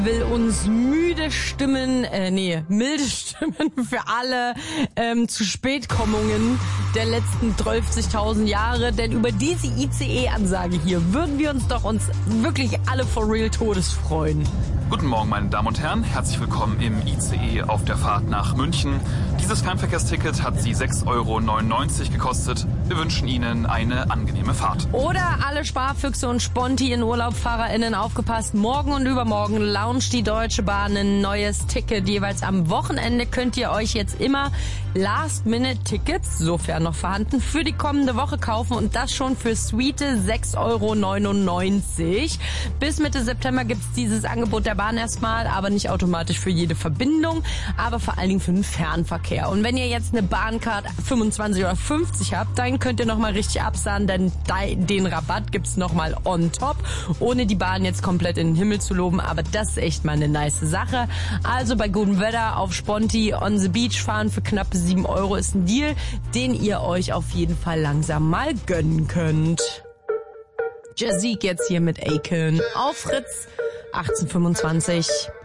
will uns milde Stimmen für alle zu Spätkommungen der letzten 12.000 Jahre. Denn über diese ICE-Ansage hier würden wir uns wirklich alle for real Todes freuen. Guten Morgen, meine Damen und Herren. Herzlich willkommen im ICE auf der Fahrt nach München. Dieses Fernverkehrsticket hat Sie 6,99 € gekostet. Wir wünschen Ihnen eine angenehme Fahrt. Oder alle Sparfüchse und Sponti in UrlaubfahrerInnen aufgepasst. Morgen und übermorgen launcht die Deutsche Bahn ein neues Ticket. Jeweils am Wochenende könnt ihr euch jetzt immer Last-Minute-Tickets, sofern noch vorhanden, für die kommende Woche kaufen und das schon für sweete 6,99 €. Bis Mitte September gibt's dieses Angebot der Bahn erstmal, aber nicht automatisch für jede Verbindung, aber vor allen Dingen für den Fernverkehr. Und wenn ihr jetzt eine Bahncard 25 oder 50 habt, dann könnt ihr nochmal richtig absahen, denn den Rabatt gibt's nochmal on top, ohne die Bahn jetzt komplett in den Himmel zu loben, aber das ist echt mal eine nice Sache. Also bei gutem Wetter auf Sponti on the Beach fahren für knappe 7 € ist ein Deal, den ihr euch auf jeden Fall langsam mal gönnen könnt. Jazik jetzt hier mit Aiken auf Fritz 1825.